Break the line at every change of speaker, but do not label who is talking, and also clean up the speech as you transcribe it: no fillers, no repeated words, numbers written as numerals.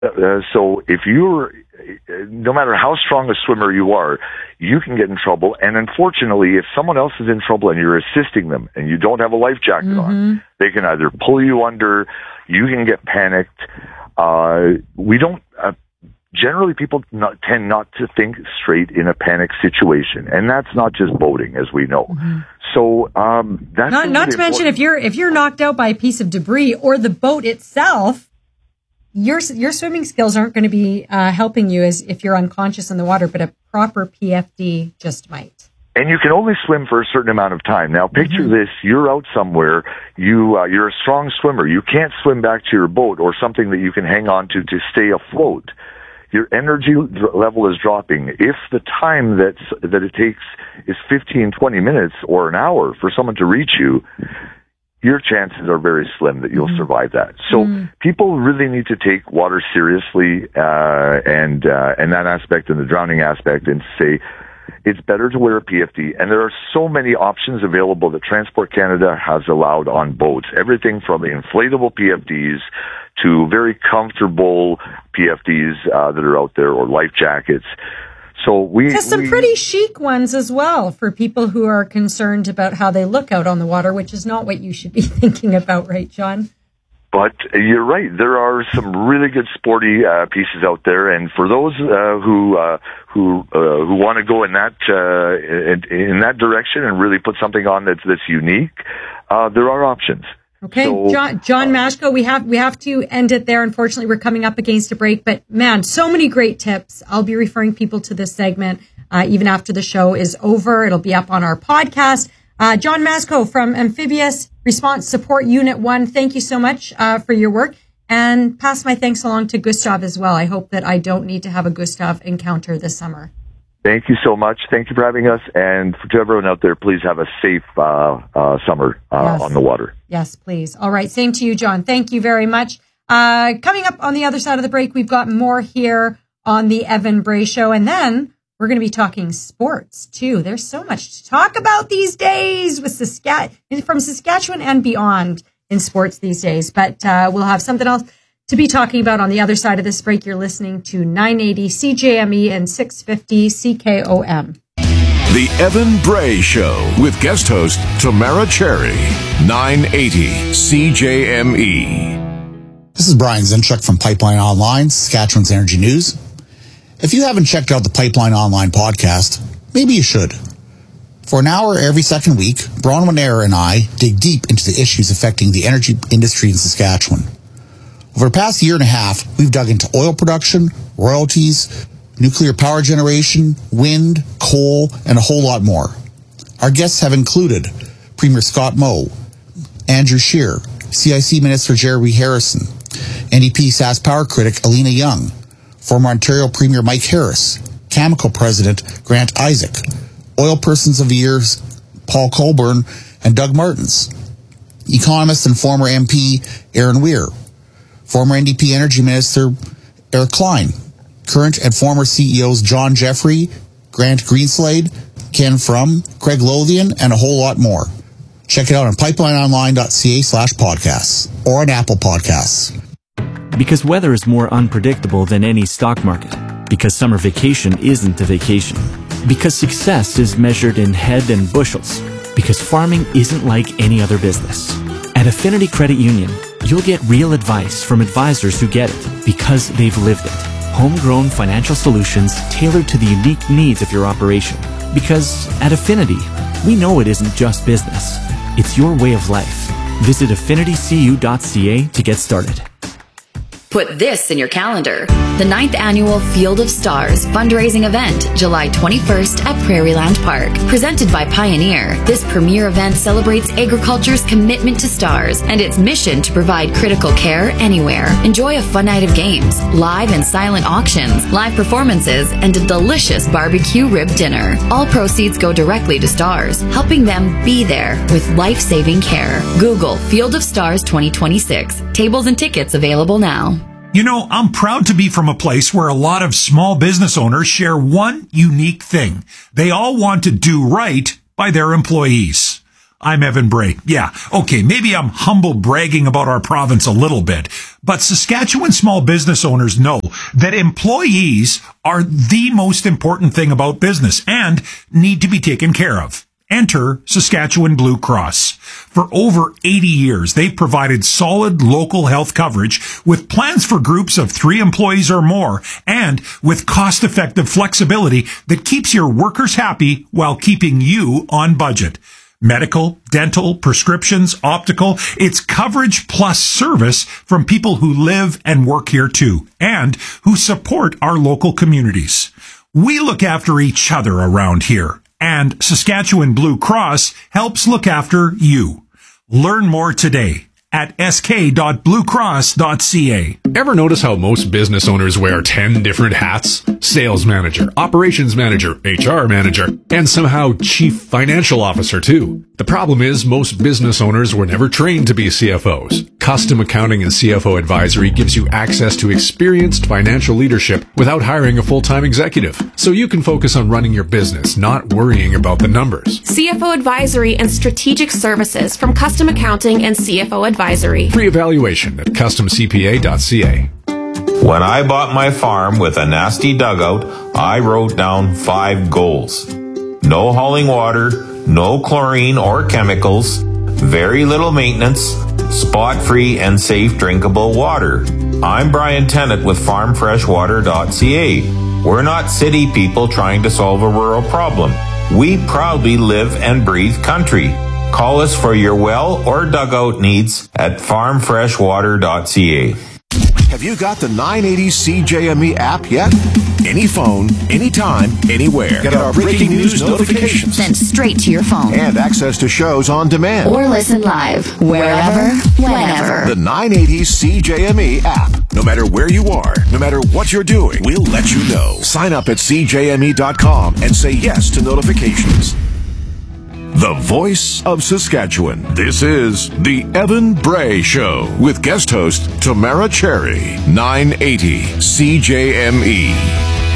So if no matter how strong a swimmer you are, you can get in trouble. And unfortunately, if someone else is in trouble and you're assisting them and you don't have a life jacket on, they can either pull you under, you can get panicked. Generally, people tend not to think straight in a panic situation, and that's not just boating, as we know. So that's
not to mention if you're knocked out by a piece of debris or the boat itself, your swimming skills aren't going to be helping you as if you're unconscious in the water, but a proper PFD just might.
And you can only swim for a certain amount of time. Now, picture this: you're out somewhere, you're a strong swimmer, you can't swim back to your boat or something that you can hang on to stay afloat. Your energy level is dropping. If the time that it takes is 15, 20 minutes or an hour for someone to reach you, your chances are very slim that you'll survive that. So people really need to take water seriously, and that aspect and the drowning aspect, and say it's better to wear a PFD. And there are so many options available that Transport Canada has allowed on boats. Everything from inflatable PFDs to very comfortable PFDs that are out there, or life jackets. So
there's some pretty chic ones as well for people who are concerned about how they look out on the water, which is not what you should be thinking about, right, John?
But you're right. There are some really good sporty pieces out there, and for those who want to go in that direction and really put something on that's unique, there are options.
Okay, so, John Mashko, we have to end it there. Unfortunately, we're coming up against a break, but man, so many great tips. I'll be referring people to this segment even after the show is over. It'll be up on our podcast. John Mashko from Amphibious Response Support Unit 1, thank you so much for your work, and pass my thanks along to Gustav as well. I hope that I don't need to have a Gustav encounter this summer.
Thank you so much. Thank you for having us. And to everyone out there, please have a safe summer on the water.
Yes, please. All right. Same to you, John. Thank you very much. Coming up on the other side of the break, we've got more here on the Evan Bray Show. And then we're going to be talking sports, too. There's so much to talk about these days with from Saskatchewan and beyond in sports these days. But we'll have something else to be talking about on the other side of this break. You're listening to 980 CJME and 650 CKOM.
The Evan Bray Show with guest host Tamara Cherry, 980 CJME.
This is Brian Zinchuk from Pipeline Online, Saskatchewan's Energy News. If you haven't checked out the Pipeline Online podcast, maybe you should. For an hour every second week, Bronwyn Eyre and I dig deep into the issues affecting the energy industry in Saskatchewan. Over the past year and a half, we've dug into oil production, royalties, nuclear power generation, wind, coal, and a whole lot more. Our guests have included Premier Scott Moe, Andrew Scheer, CIC Minister Jeremy Harrison, NDP Sask Power critic Alina Young, former Ontario Premier Mike Harris, Cameco President Grant Isaac, Oil Persons of the Year Paul Colborne and Doug Martins, economist and former MP Aaron Weir, former NDP Energy Minister Eric Klein, current and former CEOs John Jeffrey, Grant Greenslade, Ken Frum, Craig Lothian, and a whole lot more. Check it out on pipelineonline.ca/podcasts or on Apple Podcasts.
Because weather is more unpredictable than any stock market. Because summer vacation isn't a vacation. Because success is measured in head and bushels. Because farming isn't like any other business. At Affinity Credit Union, you'll get real advice from advisors who get it because they've lived it. Homegrown financial solutions tailored to the unique needs of your operation. Because at Affinity, we know it isn't just business. It's your way of life. Visit affinitycu.ca to get started.
Put this in your calendar. The 9th Annual Field of Stars fundraising event, July 21st at Prairieland Park. Presented by Pioneer, this premier event celebrates agriculture's commitment to stars and its mission to provide critical care anywhere. Enjoy a fun night of games, live and silent auctions, live performances, and a delicious barbecue rib dinner. All proceeds go directly to stars, helping them be there with life-saving care. Google Field of Stars 2026. Tables and tickets available now.
You know, I'm proud to be from a place where a lot of small business owners share one unique thing. They all want to do right by their employees. I'm Evan Bray. Yeah, okay, maybe I'm humble bragging about our province a little bit, but Saskatchewan small business owners know that employees are the most important thing about business and need to be taken care of. Enter Saskatchewan Blue Cross. For over 80 years, they've provided solid local health coverage with plans for groups of 3 employees or more and with cost-effective flexibility that keeps your workers happy while keeping you on budget. Medical, dental, prescriptions, optical, it's coverage plus service from people who live and work here too and who support our local communities. We look after each other around here. And Saskatchewan Blue Cross helps look after you. Learn more today at sk.bluecross.ca.
Ever notice how most business owners wear 10 different hats? Sales manager, operations manager, HR manager, and somehow chief financial officer too. The problem is most business owners were never trained to be CFOs. Custom Accounting and CFO Advisory gives you access to experienced financial leadership without hiring a full-time executive. So you can focus on running your business, not worrying about the numbers.
CFO Advisory and Strategic Services from Custom Accounting and CFO Advisory.
Free evaluation at customcpa.ca.
When I bought my farm with a nasty dugout, I wrote down 5 goals. No hauling water, no chlorine or chemicals, very little maintenance, spot-free and safe drinkable water. I'm Brian Tennant with farmfreshwater.ca. We're not city people trying to solve a rural problem. We proudly live and breathe country. Call us for your well or dugout needs at farmfreshwater.ca.
Have you got the 980 CJME app yet? Any phone, anytime, anywhere. Get our breaking news notifications
Sent straight to your phone.
and access to shows on demand.
Or listen live, wherever, whenever.
The 980 CJME app. No matter where you are, no matter what you're doing, we'll let you know. Sign up at cjme.com and say yes to notifications. The voice of Saskatchewan. This is The Evan Bray Show with guest host Tamara Cherry. 980 CJME.